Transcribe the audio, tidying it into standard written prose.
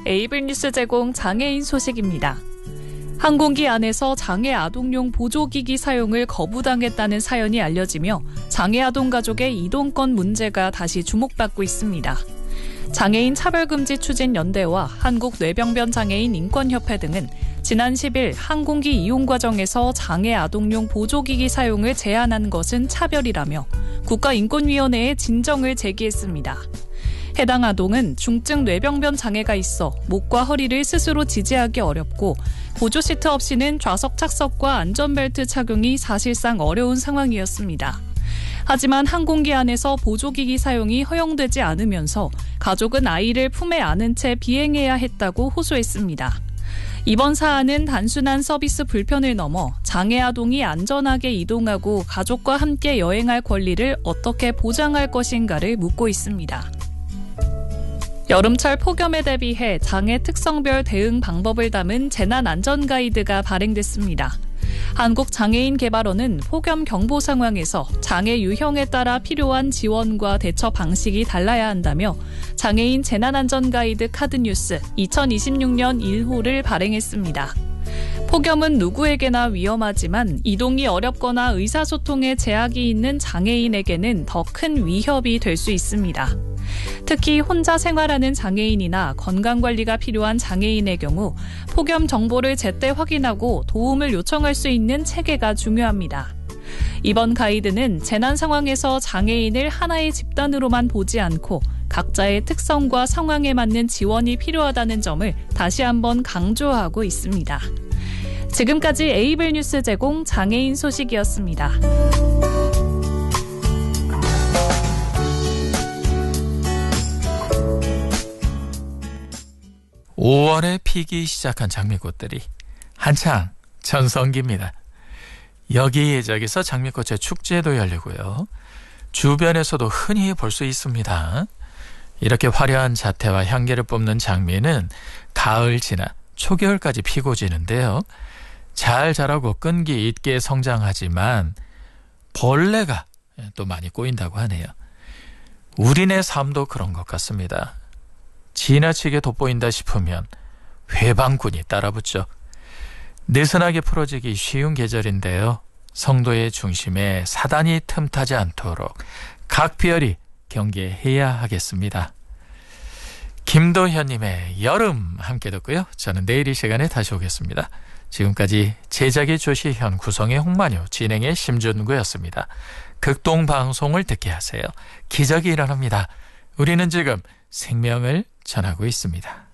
에이블 뉴스 제공 장애인 소식입니다. 항공기 안에서 장애 아동용 보조기기 사용을 거부당했다는 사연이 알려지며 장애 아동 가족의 이동권 문제가 다시 주목받고 있습니다. 장애인 차별금지 추진연대와 한국뇌병변 장애인 인권협회 등은 지난 10일 항공기 이용 과정에서 장애 아동용 보조기기 사용을 제한한 것은 차별이라며 국가인권위원회에 진정을 제기했습니다. 해당 아동은 중증 뇌병변 장애가 있어 목과 허리를 스스로 지지하기 어렵고 보조 시트 없이는 좌석 착석과 안전벨트 착용이 사실상 어려운 상황이었습니다. 하지만 항공기 안에서 보조기기 사용이 허용되지 않으면서 가족은 아이를 품에 안은 채 비행해야 했다고 호소했습니다. 이번 사안은 단순한 서비스 불편을 넘어 장애 아동이 안전하게 이동하고 가족과 함께 여행할 권리를 어떻게 보장할 것인가를 묻고 있습니다. 여름철 폭염에 대비해 장애 특성별 대응 방법을 담은 재난안전 가이드가 발행됐습니다. 한국장애인개발원은 폭염 경보 상황에서 장애 유형에 따라 필요한 지원과 대처 방식이 달라야 한다며 장애인 재난안전 가이드 카드뉴스 2026년 1호를 발행했습니다. 폭염은 누구에게나 위험하지만 이동이 어렵거나 의사소통에 제약이 있는 장애인에게는 더 큰 위협이 될 수 있습니다. 특히 혼자 생활하는 장애인이나 건강관리가 필요한 장애인의 경우 폭염 정보를 제때 확인하고 도움을 요청할 수 있는 체계가 중요합니다. 이번 가이드는 재난 상황에서 장애인을 하나의 집단으로만 보지 않고 각자의 특성과 상황에 맞는 지원이 필요하다는 점을 다시 한번 강조하고 있습니다. 지금까지 에이블 뉴스 제공 장애인 소식이었습니다. 5월에 피기 시작한 장미꽃들이 한창 전성기입니다. 여기저기서 장미꽃의 축제도 열리고요. 주변에서도 흔히 볼 수 있습니다. 이렇게 화려한 자태와 향기를 뿜는 장미는 가을 지나 초겨울까지 피고 지는데요. 잘 자라고 끈기 있게 성장하지만 벌레가 또 많이 꼬인다고 하네요. 우리네 삶도 그런 것 같습니다. 지나치게 돋보인다 싶으면 회방꾼이 따라붙죠. 느슨하게 풀어지기 쉬운 계절인데요. 성도의 중심에 사단이 틈타지 않도록 각별히 경계해야 하겠습니다. 김도현님의 여름 함께 듣고요. 저는 내일 이 시간에 다시 오겠습니다. 지금까지 제작의 조시현, 구성의 홍만효, 진행의 심준구였습니다. 극동방송을 듣게 하세요. 기적이 일어납니다. 우리는 지금 생명을 전하고 있습니다.